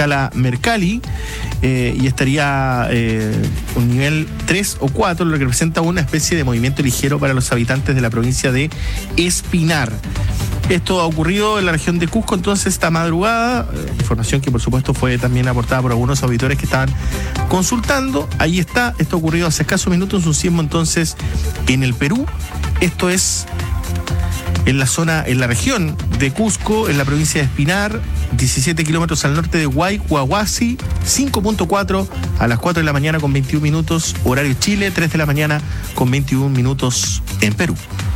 escala Mercalli, y estaría un nivel 3 o 4, lo que representa una especie de movimiento ligero para los habitantes de la provincia de Espinar. Esto ha ocurrido en la región de Cusco entonces esta madrugada, información que por supuesto fue también aportada por algunos auditores que estaban consultando. Ahí está, esto ha ocurrido hace escasos minutos, un sismo entonces en el Perú. Esto es en la región de Cusco, en la provincia de Espinar, 17 kilómetros al norte de Huayhuahuasi, 5.4 a las 4 de la mañana con 21 minutos, horario Chile, 3 de la mañana con 21 minutos en Perú.